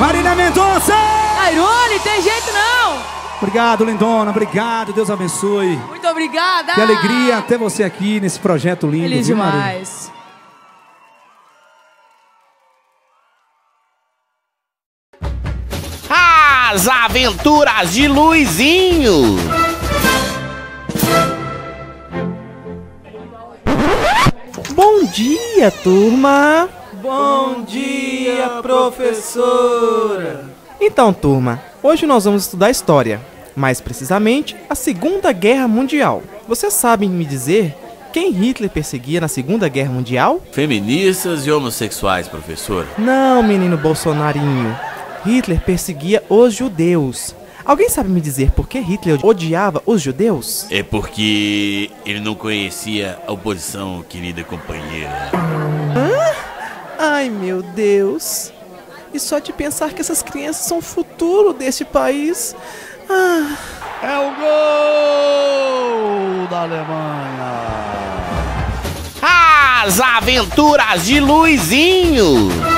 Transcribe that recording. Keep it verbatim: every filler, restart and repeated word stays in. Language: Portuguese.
Marília Mendonça! Airone, tem jeito não! Obrigado, lindona, obrigado, Deus abençoe. Muito obrigada! Que alegria ter você aqui nesse projeto lindo. Feliz viu, demais. As Aventuras de Luizinho. Bom dia, turma! Bom dia, professora! Então, turma, hoje nós vamos estudar história, mais precisamente a Segunda Guerra Mundial. Vocês sabem me dizer quem Hitler perseguia na Segunda Guerra Mundial? Feministas e homossexuais, professor. Não, menino bolsonarinho. Hitler perseguia os judeus. Alguém sabe me dizer por que Hitler odiava os judeus? É porque ele não conhecia a oposição, querida companheira. Hã? Ai, meu Deus. E só de pensar que essas crianças são o futuro deste país. Ah. É o gol da Alemanha. As Aventuras de Luizinho.